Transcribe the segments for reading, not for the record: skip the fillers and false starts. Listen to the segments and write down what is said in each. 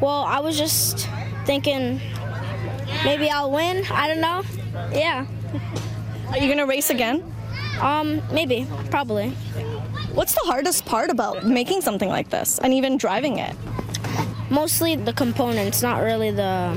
Well, I was just thinking maybe I'll win. I don't know. Yeah. Are you going to race again? Maybe, probably. What's the hardest part about making something like this and even driving it? Mostly the components, not really the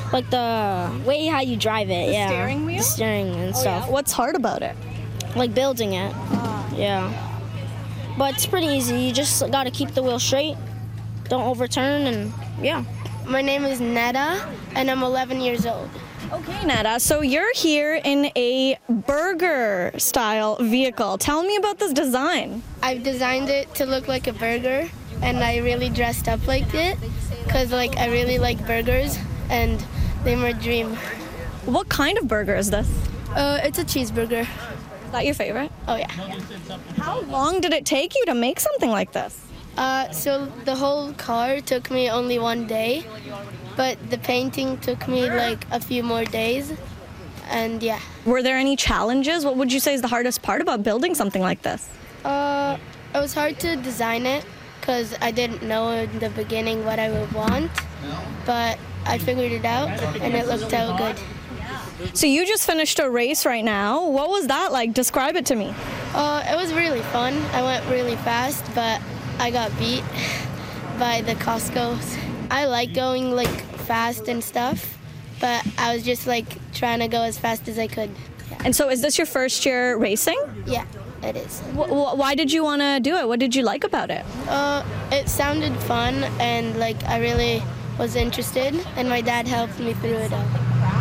way how you drive it. The steering wheel? The steering and stuff. Yeah. What's hard about it? Like building it. Yeah. But it's pretty easy. You just got to keep the wheel straight, don't overturn, and yeah. My name is Netta, and I'm 11 years old. Okay, Netta, so you're here in a burger-style vehicle. Tell me about this design. I've designed it to look like a burger, and I really dressed up like it because I really like burgers, and they're my dream. What kind of burger is this? It's a cheeseburger. Is that your favorite? Oh, yeah. How long did it take you to make something like this? So the whole car took me only one day, but the painting took me a few more days, and yeah. Were there any challenges? What would you say is the hardest part about building something like this? It was hard to design it because I didn't know in the beginning what I would want, but I figured it out, and it looked out good. So you just finished a race right now. What was that like? Describe it to me. It was really fun. I went really fast, but I got beat by the Costco's. I like going fast and stuff, but I was just trying to go as fast as I could. Yeah. And so is this your first year racing? Yeah, it is. Why did you want to do it? What did you like about it? It sounded fun, and I really was interested, and my dad helped me through it all.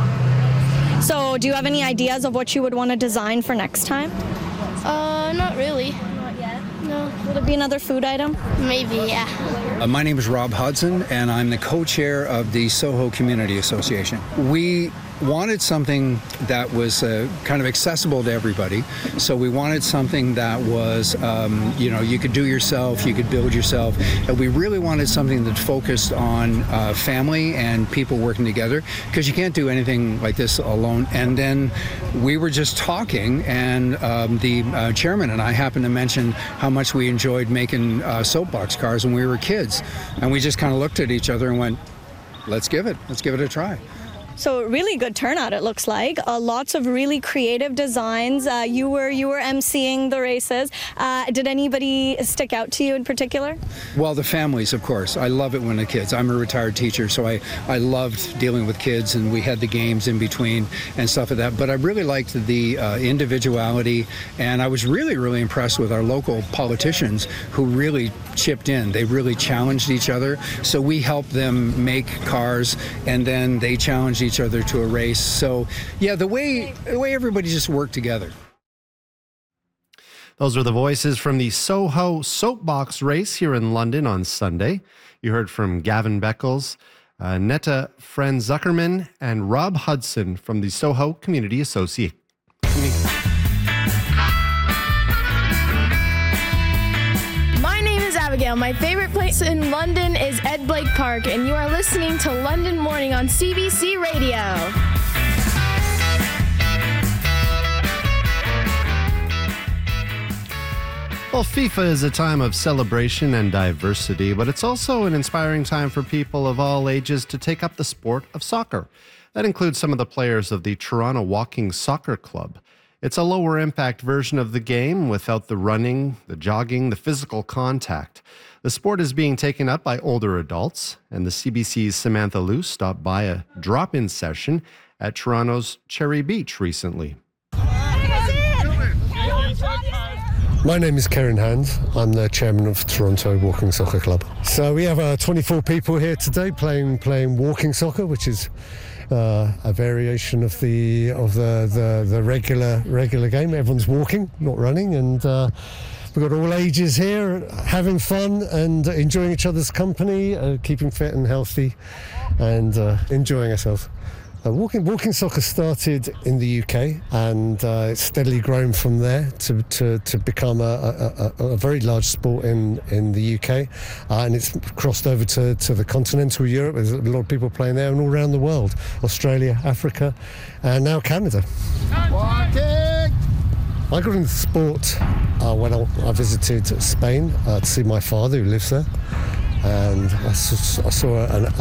So do you have any ideas of what you would want to design for next time? Not really. Not yet? No. Will it be another food item? Maybe, yeah. My name is Rob Hudson, and I'm the co-chair of the Soho Community Association. We wanted something that was kind of accessible to everybody. So we wanted something that was, you could do yourself, you could build yourself. And we really wanted something that focused on family and people working together, because you can't do anything like this alone. And then we were just talking, and the chairman and I happened to mention how much we enjoyed making soapbox cars when we were kids. And we just kind of looked at each other and went, let's give it a try. So really good turnout, it looks like. Lots of really creative designs. You were emceeing the races. Did anybody stick out to you in particular? Well, the families, of course. I love it when the kids. I'm a retired teacher, so I loved dealing with kids, and we had the games in between and stuff like that. But I really liked the individuality, and I was really, really impressed with our local politicians who really chipped in. They really challenged each other. So we helped them make cars, and then they challenged each other to a race. So yeah, the way everybody just worked together. Those are the voices from the Soho Soapbox race here in London on Sunday. You heard from Gavin Beckles, Netta Franz-Zuckerman, and Rob Hudson from the Soho Community Association. Abigail. My favorite place in London is Ed Blake Park, and you are listening to London Morning on CBC Radio. Well, FIFA is a time of celebration and diversity, but it's also an inspiring time for people of all ages to take up the sport of soccer. That includes some of the players of the Toronto Walking Soccer Club. It's a lower impact version of the game without the running, the jogging, the physical contact. The sport is being taken up by older adults, and the CBC's Samantha Luce stopped by a drop-in session at Toronto's Cherry Beach recently. My name is Karen Hand. I'm the chairman of Toronto Walking Soccer Club. So we have 24 people here today playing walking soccer, which is a variation of the regular game. Everyone's walking, not running, and we've got all ages here having fun and enjoying each other's company, keeping fit and healthy, and enjoying ourselves. Walking soccer started in the UK, and it's steadily grown from there to become a very large sport in the UK, and it's crossed over to the continental Europe. There's a lot of people playing there, and all around the world, Australia, Africa, and now Canada. I got into sport when I visited Spain to see my father, who lives there, and I saw